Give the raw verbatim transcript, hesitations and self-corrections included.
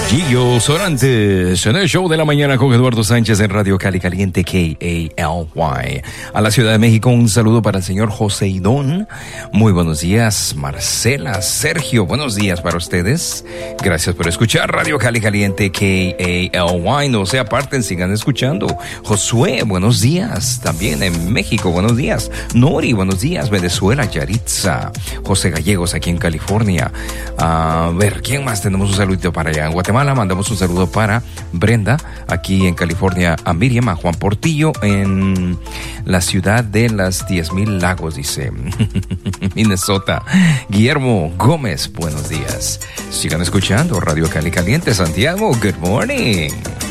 Gillo Sorantes en el show de la mañana con Eduardo Sánchez en Radio Cali Caliente K A L Y. A la Ciudad de México, un saludo para el señor Joseidón. Muy buenos días, Marcela, Sergio, buenos días para ustedes. Gracias por escuchar Radio Cali Caliente K A L Y. No se aparten, sigan escuchando. Josué, buenos días. También en México, buenos días. Nori, buenos días. Venezuela, Yaritza. José Gallegos aquí en California. A ver, ¿quién más tenemos un saludito para allá? En Guatemala mandamos un saludo para Brenda, aquí en California, a Miriam, a Juan Portillo, en la ciudad de las diez mil lagos, dice Minnesota. Guillermo Gómez, buenos días. Sigan escuchando Radio Cali Caliente, Santiago, good morning.